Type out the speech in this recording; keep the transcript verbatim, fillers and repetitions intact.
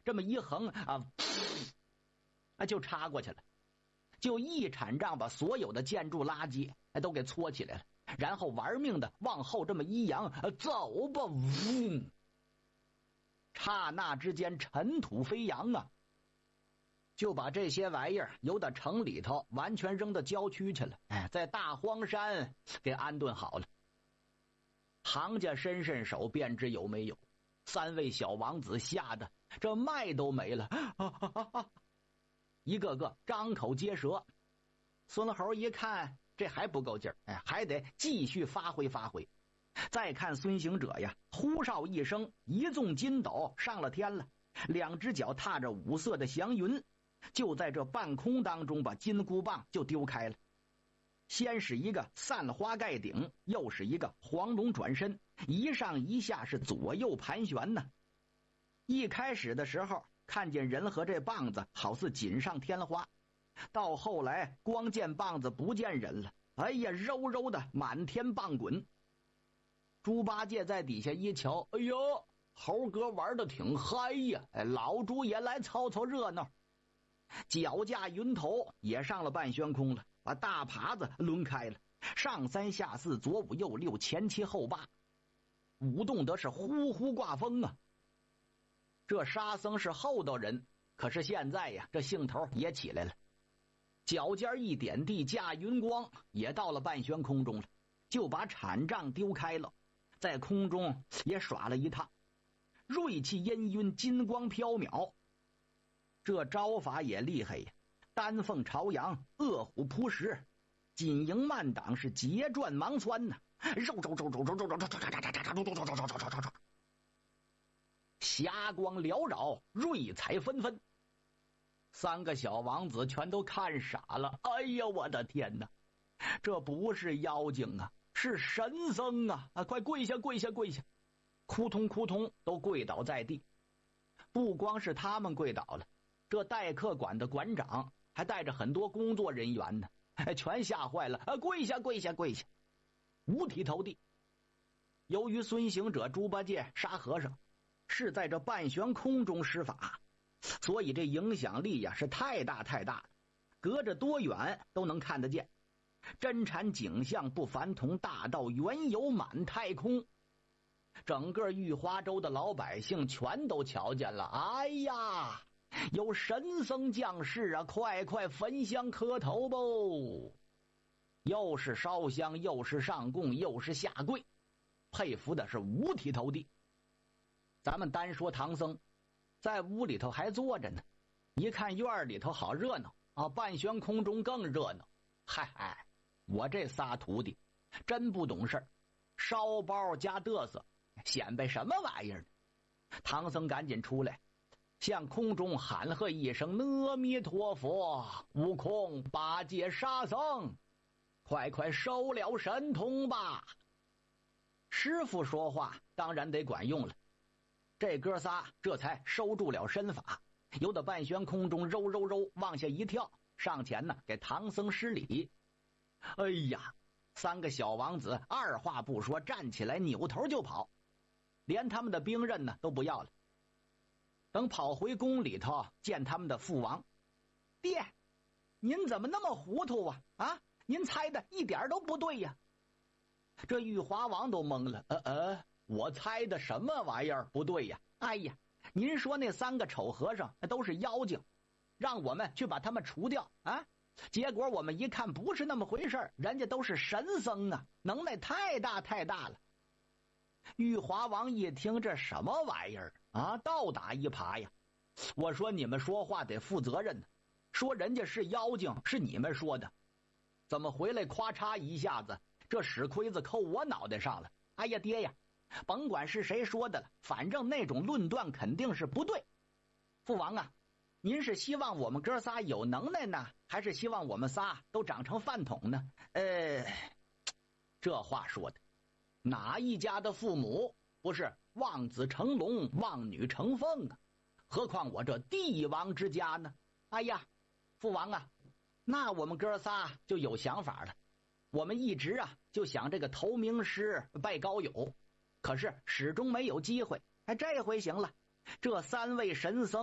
这么一横啊，啊就插过去了，就一铲杖把所有的建筑垃圾都给搓起来了，然后玩命的往后这么一扬，走吧，嗡！刹那之间尘土飞扬啊，就把这些玩意儿由到城里头完全扔到郊区去了，哎，在大荒山给安顿好了。行家伸伸手便知有没有，三位小王子吓得这脉都没了，啊啊啊啊，一个个张口结舌。孙猴一看这还不够劲儿，哎，还得继续发挥发挥。再看孙行者呀，呼哨一声，一纵筋斗上了天了，两只脚踏着五色的祥云，就在这半空当中把金箍棒就丢开了。先是一个散花盖顶，又是一个黄龙转身，一上一下是左右盘旋呢。一开始的时候看见人和这棒子好似锦上添花，到后来光见棒子不见人了，哎呀，柔柔的满天棒滚。猪八戒在底下一瞧，哎呦，猴哥玩的挺嗨呀，哎，老猪也来凑凑热闹。脚架云头也上了半悬空了，把大耙子抡开了，上三下四左五右六前七后八，舞动的是呼呼挂风啊。这沙僧是厚道人，可是现在呀，这兴头也起来了，脚尖一点地，架云光也到了半悬空中了，就把铲杖丢开了，在空中也耍了一趟，锐气氤氲，金光飘渺。这招法也厉害呀，丹凤朝阳，恶虎扑食，紧迎慢挡，是节转忙窜呐，肉肉肉肉肉肉肉肉肉，霞光缭绕，瑞彩纷纷。三个小王子全都看傻了，哎呀，我的天哪，这不是妖精啊，是神僧啊！啊，快跪下跪下跪下，扑通扑通都跪倒在地。不光是他们跪倒了，这待客馆的馆长还带着很多工作人员呢，全吓坏了，啊，跪下跪下跪下，五体投地。由于孙行者、猪八戒、沙和尚是在这半悬空中施法，所以这影响力呀是太大太大了，隔着多远都能看得见，真禅景象不凡同，大道缘由满太空。整个玉华州的老百姓全都瞧见了，哎呀，有神僧降世啊，快快焚香磕头吧，又是烧香又是上供又是下跪，佩服的是五体投地。咱们单说唐僧在屋里头还坐着呢，一看院里头好热闹啊，半悬空中更热闹。嗨嗨，我这仨徒弟真不懂事儿，烧包加嘚瑟，显摆什么玩意儿呢？唐僧赶紧出来，向空中喊喝一声：阿弥陀佛！悟空、八戒、沙僧，快快收了神通吧！师傅说话当然得管用了，这哥仨这才收住了身法，由得半悬空中揉揉揉往下一跳，上前呢给唐僧施礼。哎呀，三个小王子二话不说，站起来扭头就跑，连他们的兵刃呢都不要了。等跑回宫里头，见他们的父王，爹，您怎么那么糊涂啊？啊，您猜的一点都不对呀！这玉华王都懵了，呃呃，我猜的什么玩意儿不对呀？哎呀，您说那三个丑和尚都是妖精，让我们去把他们除掉啊！结果我们一看不是那么回事，人家都是神僧啊，能耐太大太大了。玉华王一听，这什么玩意儿啊，倒打一耙呀！我说你们说话得负责任呢，说人家是妖精是你们说的，怎么回来咔嚓一下子这屎盔子扣我脑袋上了？哎呀爹呀，甭管是谁说的了，反正那种论断肯定是不对。父王啊，您是希望我们哥仨有能耐呢，还是希望我们仨都长成饭桶呢？呃，这话说的，哪一家的父母不是望子成龙望女成凤啊？何况我这帝王之家呢？哎呀，父王啊，那我们哥仨就有想法了。我们一直啊就想这个投名师拜高友，可是始终没有机会。哎，这回行了，这三位神僧